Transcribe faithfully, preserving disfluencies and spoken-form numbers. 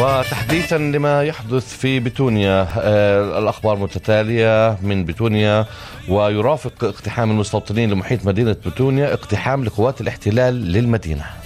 وتحديثا لما يحدث في بتونيا، آه الأخبار متتالية من بتونيا، ويرافق اقتحام المستوطنين لمحيط مدينة بتونيا اقتحام لقوات الاحتلال للمدينة.